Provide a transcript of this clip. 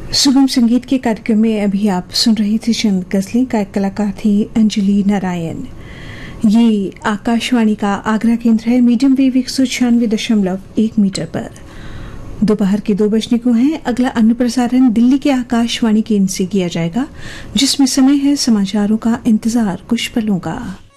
सुगम संगीत के कार्यक्रम में अभी आप सुन रही थी चंद गजलें का कलाकार थी अंजलि नारायण। ये आकाशवाणी का आगरा केंद्र है, मीडियम वेव 196.1 मीटर पर। दोपहर के 2 बजने को हैं। अगला अन्य प्रसारण दिल्ली के आकाशवाणी केंद्र से किया जाएगा, जिसमें समय है समाचारों का इंतजार कुछ पलों का।